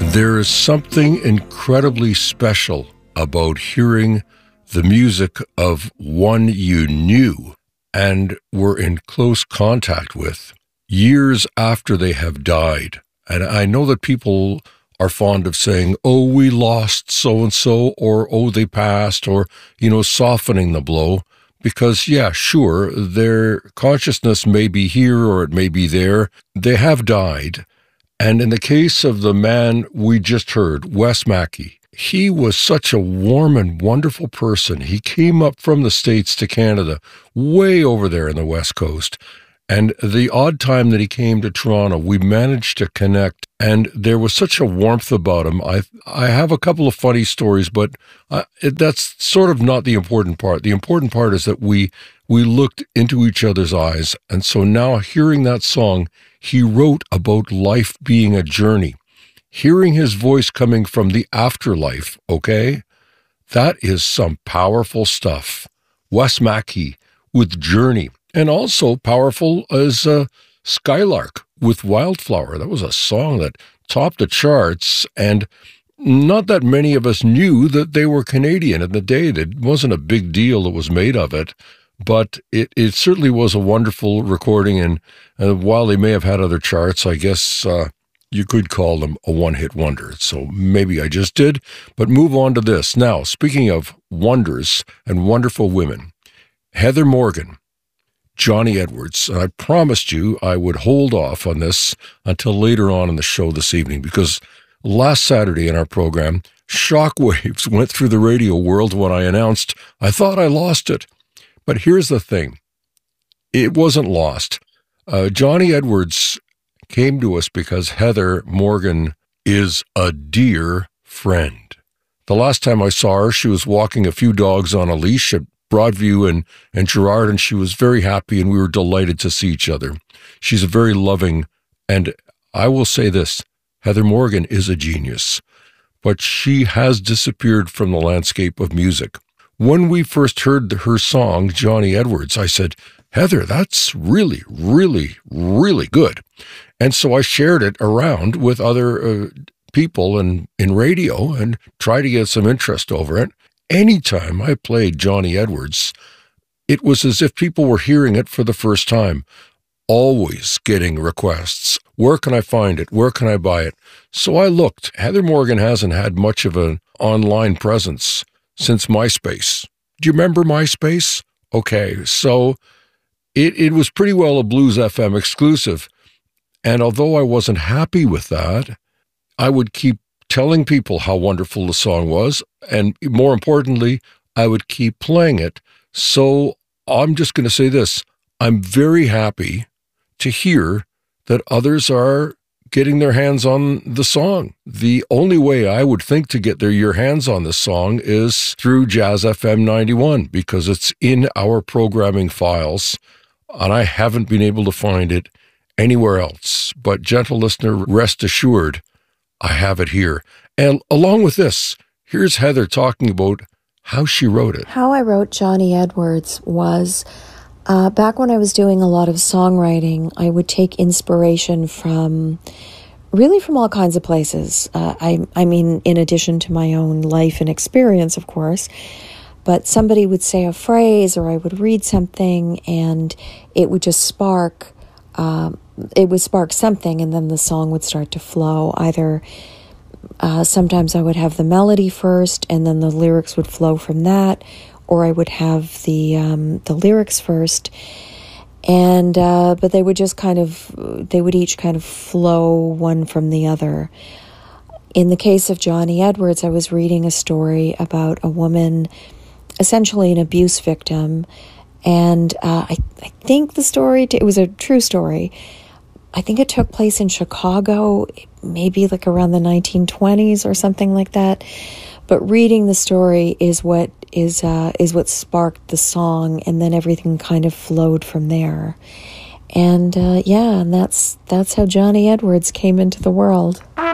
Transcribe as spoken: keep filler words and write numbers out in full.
There is something incredibly special about hearing the music of one you knew and were in close contact with years after they have died. And I know that people are fond of saying, oh, we lost so-and-so, or oh, they passed, or, you know, softening the blow. Because, yeah, sure, their consciousness may be here or it may be there. They have died. And in the case of the man we just heard, Wes Mackey, he was such a warm and wonderful person. He came up from the States to Canada, way over there in the West Coast. And the odd time that he came to Toronto, we managed to connect, and there was such a warmth about him. I I have a couple of funny stories, but uh, it, that's sort of not the important part. The important part is that we we looked into each other's eyes, and so now hearing that song, he wrote about life being a journey. Hearing his voice coming from the afterlife, okay? That is some powerful stuff. Wes Mackey with Journey. And also powerful as uh, Skylark with Wildflower. That was a song that topped the charts, and not that many of us knew that they were Canadian in the day. It wasn't a big deal that was made of it, but it, it certainly was a wonderful recording, and, and while they may have had other charts, I guess uh, you could call them a one-hit wonder. So maybe I just did, but move on to this. Now, speaking of wonders and wonderful women, Heather Morgan, Johnny Edwards. And I promised you I would hold off on this until later on in the show this evening, because last Saturday in our program, shockwaves went through the radio world when I announced I thought I lost it. But here's the thing. It wasn't lost. Uh, Johnny Edwards came to us because Heather Morgan is a dear friend. The last time I saw her, she was walking a few dogs on a leash at Broadview and, and Gerard, and she was very happy, and we were delighted to see each other. She's a very loving, and I will say this, Heather Morgan is a genius, but she has disappeared from the landscape of music. When we first heard her song, Johnny Edwards, I said, Heather, that's really, really, really good. And so I shared it around with other uh, people in, in radio and tried to get some interest over it. Anytime I played Johnny Edwards, it was as if people were hearing it for the first time, always getting requests. Where can I find it? Where can I buy it? So I looked. Heather Morgan hasn't had much of an online presence since MySpace. Do you remember MySpace? Okay, so it, it was pretty well a Blues F M exclusive. And although I wasn't happy with that, I would keep telling people how wonderful the song was, and more importantly, I would keep playing it. So I'm just going to say this. I'm very happy to hear that others are getting their hands on the song. The only way I would think to get their your hands on this song is through Jazz F M ninety-one, because it's in our programming files, and I haven't been able to find it anywhere else. But gentle listener, rest assured, I have it here. And along with this, here's Heather talking about how she wrote it. How I wrote Johnny Edwards was, uh, back when I was doing a lot of songwriting, I would take inspiration from, really from all kinds of places. Uh, I, I mean, in addition to my own life and experience, of course, but somebody would say a phrase or I would read something and it would just spark Um, it would spark something, and then the song would start to flow. Either uh, sometimes I would have the melody first, and then the lyrics would flow from that, or I would have the um, the lyrics first, and uh, but they would just kind of they would each kind of flow one from the other. In the case of Johnny Edwards, I was reading a story about a woman, essentially an abuse victim. And uh, I, I think the story, it was a true story. I think it took place in Chicago, maybe like around the nineteen twenties or something like that. But reading the story is what is uh, is what sparked the song, and then everything kind of flowed from there. And uh, yeah, and that's that's how Johnny Edwards came into the world.